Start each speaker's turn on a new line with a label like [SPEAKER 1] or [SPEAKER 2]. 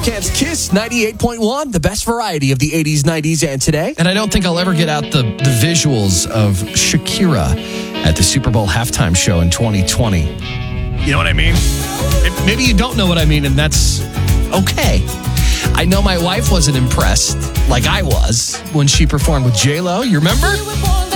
[SPEAKER 1] Camp's Kiss 98.1, the best variety of the 80s, 90s, and today.
[SPEAKER 2] And I don't think I'll ever get out the visuals of Shakira at the Super Bowl halftime show in 2020. You know what I mean? Maybe you don't know what I mean, and that's okay. I know my wife wasn't impressed like I was when she performed with J-Lo. You remember?